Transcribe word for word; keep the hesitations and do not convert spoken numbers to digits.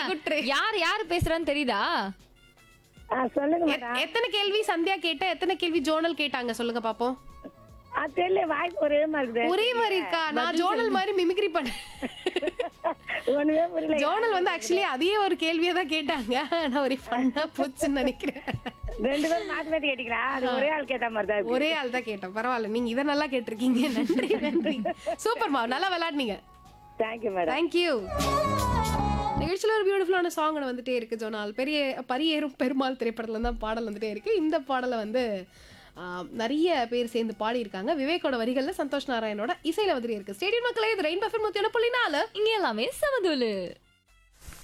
குட்ரு. யார் யார் பேசுறான்னு தெரியுதா? ஆ, சொல்லுங்க எத்- மேடம். எத்தனை கேள்வி சந்தியா கேட்ட, எத்தனை கேள்வி ஜோனல் கேட்டாங்க சொல்லுங்க பாப்போம். ஆ, தெரியல, வாய்ஸ் ஒரே மாதிரி இருக்குது. ஒரே மாதிரி இருக்கா? நான் ஜோனல் மாதிரி மிமிக்ரி பண்ணேன். ஒண்ணுமே புரியல. ஜோனல் வந்து ஆக்சுவலி அதே ஒரு கேள்வியை தான் கேட்டாங்க. நான் ஒரு ஃபன்னா போச்சுன்னு நினைக்கிறேன். ரெண்டு பேரும் மாத்தி மாத்தி கேட்டீங்களா? அது ஒரே ஆள் கேட்ட மாதிரி தான் இருக்கு. ஒரே ஆள் தான் கேட்டேன். பரவாயில்ல, நீங்க இதை நல்லா கேட்டிருக்கீங்க. நன்றி நன்றி. சூப்பர்மா, நல்லா விளையாடுனீங்க. Thank you madam. தேங்க்யூ. நிகழ்ச்சியில் ஒரு பியூட்டிஃபுல்லான சாங் வந்துட்டே இருக்கு. ஜோனால் பெரிய பரியேறும் பெருமாள் திரைப்படத்துல தான் பாடல் வந்துட்டே இருக்கு. இந்த பாடலை வந்து ஆஹ், நிறைய பேர் சேர்ந்து பாடியிருக்காங்க. விவேக்கோட வரிகள்ல சந்தோஷ் நாராயணோட இசையில வந்துட்டே இருக்கு. ஸ்டேடியம் மக்களே, இது ரெயின் பஃபர் முத்தியான புள்ளி நாலு. இங்க எல்லாமே சமதூளு.